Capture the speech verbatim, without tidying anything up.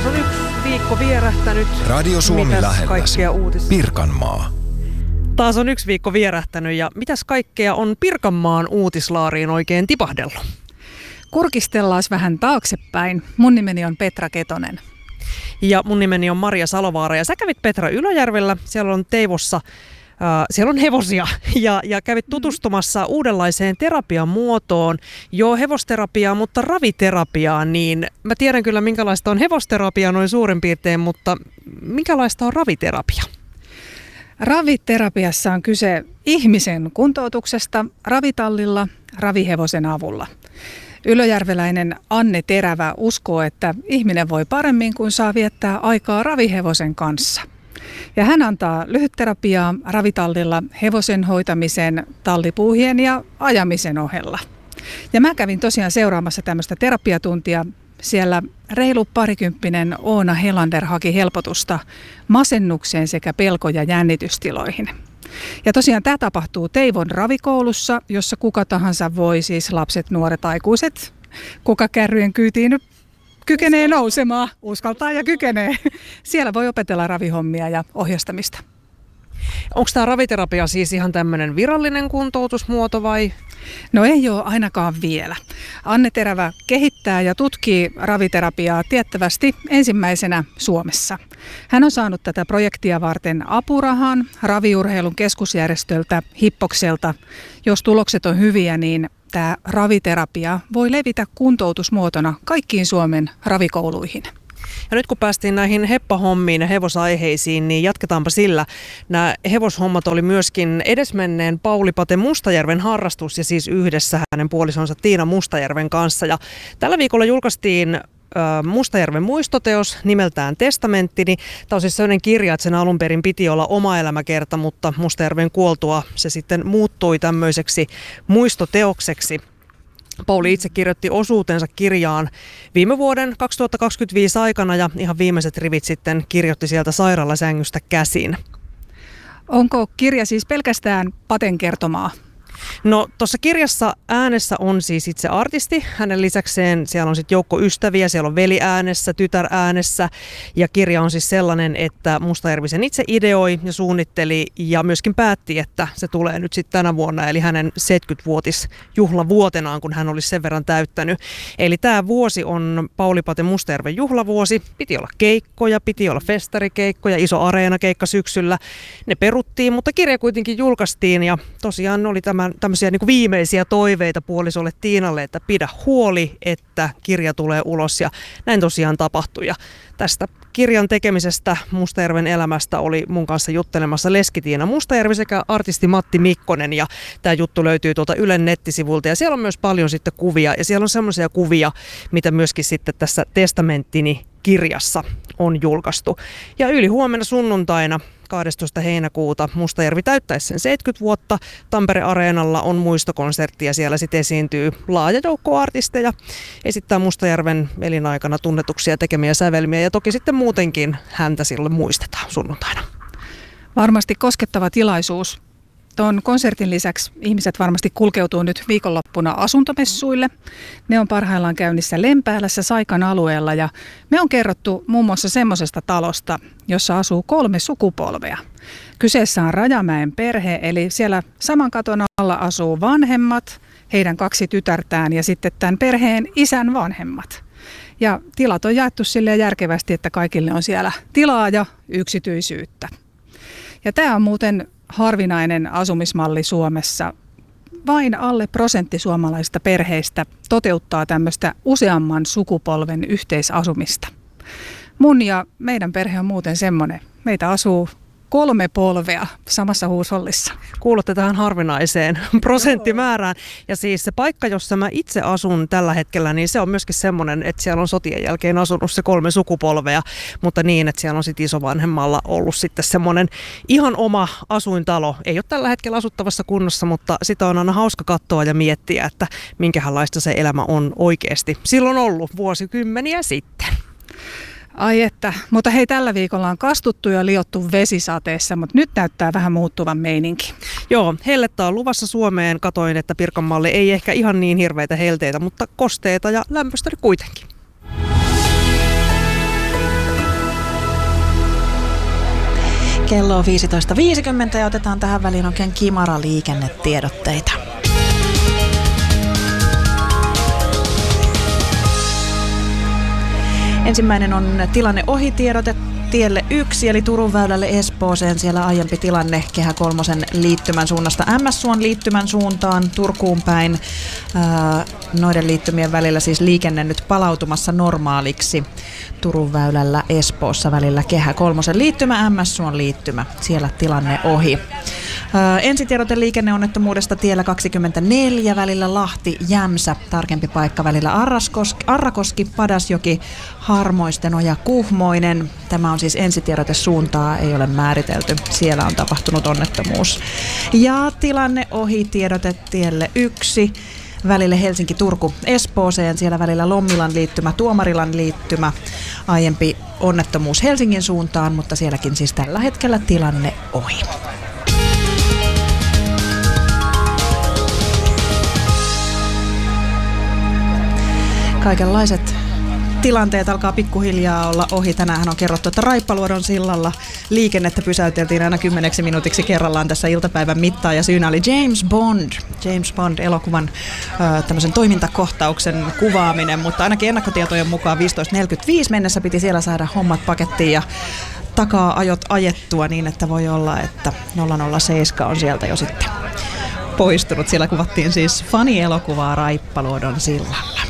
Taas on yksi viikko vierähtänyt. Radio Suomi lähelläsi. Uutis... Pirkanmaa. Taas on yksi viikko vierähtänyt ja mitäs kaikkea on Pirkanmaan uutislaariin oikein tipahdellut? Kurkistellaan vähän taaksepäin. Mun nimeni on Petra Ketonen. Ja mun nimeni on Maria Salovaara ja sä kävit Petra Ylöjärvellä. Siellä on Teivossa, äh, siellä on hevosia ja, ja kävit tutustumassa uudenlaiseen terapian muotoon. Joo, hevosterapiaa, mutta raviterapiaa, niin mä tiedän kyllä minkälaista on hevosterapia noin suurin piirtein, mutta minkälaista on raviterapia? Raviterapiassa on kyse ihmisen kuntoutuksesta ravitallilla ravihevosen avulla. Ylöjärveläinen Anne Terävä uskoo, että ihminen voi paremmin, kun saa viettää aikaa ravihevosen kanssa. Ja hän antaa lyhytterapiaa ravitallilla hevosen hoitamisen, tallipuuhien ja ajamisen ohella. Ja mä kävin tosiaan seuraamassa tämmöistä terapiatuntia. Siellä reilu parikymppinen Oona Helander haki helpotusta masennukseen sekä pelko- ja jännitystiloihin. Ja tosiaan tämä tapahtuu Teivon ravikoulussa, jossa kuka tahansa voi, siis lapset, nuoret, aikuiset, kuka kärryjen kyytiin kykenee nousemaan, uskaltaa ja kykenee. Siellä voi opetella ravihommia ja ohjastamista. Onko tämä raviterapia siis ihan tämmöinen virallinen kuntoutusmuoto vai? No ei ole ainakaan vielä. Anne Terävä kehittää ja tutkii raviterapiaa tiettävästi ensimmäisenä Suomessa. Hän on saanut tätä projektia varten apurahan Raviurheilun keskusjärjestöltä Hippokselta. Jos tulokset on hyviä, niin tämä raviterapia voi levitä kuntoutusmuotona kaikkiin Suomen ravikouluihin. Ja nyt kun päästiin näihin heppahommiin ja hevosaiheisiin, niin jatketaanpa sillä. Nämä hevoshommat oli myöskin edesmenneen Pauli Pate Mustajärven harrastus ja siis yhdessä hänen puolisonsa Tiina Mustajärven kanssa. Ja tällä viikolla julkaistiin Mustajärven muistoteos nimeltään Testamenttini. Tämä on siis sellainen kirja, että sen alun perin piti olla oma elämäkerta, mutta Mustajärven kuoltua se sitten muuttui tämmöiseksi muistoteokseksi. Pauli itse kirjoitti osuutensa kirjaan viime vuoden kaksituhattakaksikymmentäviisi aikana ja ihan viimeiset rivit sitten kirjoitti sieltä sairaalasängystä käsin. Onko kirja siis pelkästään Paten kertomaa? No tuossa kirjassa äänessä on siis itse artisti. Hänen lisäkseen siellä on sitten joukko ystäviä, siellä on veli äänessä, tytär äänessä ja kirja on siis sellainen, että Mustajärvi sen itse ideoi ja suunnitteli ja myöskin päätti, että se tulee nyt sitten tänä vuonna eli hänen seitsemänkymmentävuotisjuhlavuotenaan, kun hän olisi sen verran täyttänyt. Eli tämä vuosi on Pauli Pate Mustajärven juhlavuosi. Piti olla keikkoja, piti olla festarikeikkoja, iso areenakeikka syksyllä. Ne peruttiin, mutta kirja kuitenkin julkaistiin ja tosiaan oli tämä tämmöisiä niin kuin viimeisiä toiveita puolisolle Tiinalle, että pidä huoli, että kirja tulee ulos ja näin tosiaan tapahtui. Ja tästä kirjan tekemisestä Mustajärven elämästä oli mun kanssa juttelemassa leski Tiina Mustajärvi sekä artisti Matti Mikkonen ja tämä juttu löytyy tuolta Ylen nettisivulta ja siellä on myös paljon sitten kuvia ja siellä on semmoisia kuvia, mitä myöskin sitten tässä Testamenttini kirjassa on julkaistu. Ja yli huomenna sunnuntaina kahdestoista heinäkuuta Mustajärvi täyttäisi sen seitsemänkymmentä vuotta. Tampere-areenalla on muistokonsertti ja siellä sitten esiintyy laaja joukko artisteja. Esittää Mustajärven elinaikana tunnetuksia tekemiä sävelmiä ja toki sitten muutenkin häntä silloin muistetaan sunnuntaina. Varmasti koskettava tilaisuus. Tuon konsertin lisäksi ihmiset varmasti kulkeutuu nyt viikonloppuna asuntomessuille. Ne on parhaillaan käynnissä Lempäälässä Saikan alueella ja me on kerrottu muun muassa semmoisesta talosta, jossa asuu kolme sukupolvea. Kyseessä on Rajamäen perhe, eli siellä saman katon alla asuu vanhemmat, heidän kaksi tytärtään ja sitten tämän perheen isän vanhemmat. Ja tilat on jaettu silleen järkevästi, että kaikille on siellä tilaa ja yksityisyyttä. Ja tämä on muuten harvinainen asumismalli Suomessa. Vain alle prosentti suomalaisista perheistä toteuttaa tämmöistä useamman sukupolven yhteisasumista. Mun ja meidän perhe on muuten semmoinen. Meitä asuu kolme polvea samassa huushollissa. Kuulutte tähän harvinaiseen prosenttimäärään. Ja siis se paikka, jossa mä itse asun tällä hetkellä, niin se on myöskin semmoinen, että siellä on sotien jälkeen asunut se kolme sukupolvea, mutta niin, että siellä on sitten isovanhemmalla ollut sitten semmoinen ihan oma asuintalo. Ei ole tällä hetkellä asuttavassa kunnossa, mutta sitä on aina hauska katsoa ja miettiä, että minkälaista se elämä on oikeasti silloin ollut vuosikymmeniä sitten. Ai että, mutta hei, tällä viikolla on kastuttu ja liottu vesisateessa, mutta nyt näyttää vähän muuttuvan meininki. Joo, hellettä on luvassa Suomeen. Katoin, että Pirkanmaalle ei ehkä ihan niin hirveitä helteitä, mutta kosteita ja lämpöistä kuitenkin. Kello on viisitoista viisikymmentä ja otetaan tähän väliin oikein kimara liikennetiedotteita. Ensimmäinen on tilanne ohitiedote tielle yksi, eli Turun väylälle Espooseen. Siellä aiempi tilanne Kehä kolmosen liittymän suunnasta M S-suon liittymän suuntaan Turkuun päin. Ää, noiden liittymien välillä siis liikenne nyt palautumassa normaaliksi. Turun väylällä Espoossa välillä Kehä kolmosen liittymä, M S-suon liittymä. Siellä tilanne ohi. Ää, ensitiedote liikenneonnettomuudesta tiellä kaksikymmentäneljä välillä Lahti-Jämsä. Tarkempi paikka välillä Arrakoski, Arrakoski Padasjoki, Harmoistenoja, Kuhmoinen. Tämä on siis ensitiedote, suuntaa ei ole määritelty. Siellä on tapahtunut onnettomuus. Ja tilanne ohi tiedote tielle yksi. Välille Helsinki-Turku-Espooseen, siellä välillä Lommilan liittymä, Tuomarilan liittymä. Aiempi onnettomuus Helsingin suuntaan, mutta sielläkin siis tällä hetkellä tilanne ohi. Kaikenlaiset tilanteet alkaa pikkuhiljaa olla ohi. Tänään on kerrottu, että Raippaluodon sillalla liikennettä pysäyteltiin aina kymmeneksi minuutiksi kerrallaan tässä iltapäivän mittaan. Ja syynä oli James Bond, James Bond-elokuvan ö, tämmöisen toimintakohtauksen kuvaaminen. Mutta ainakin ennakkotietojen mukaan viisitoista neljäkymmentäviisi mennessä piti siellä saada hommat pakettiin ja takaa ajot ajettua niin, että voi olla, että nolla nolla seitsemän on sieltä jo sitten poistunut. Siellä kuvattiin siis fani-elokuvaa Raippaluodon sillalla.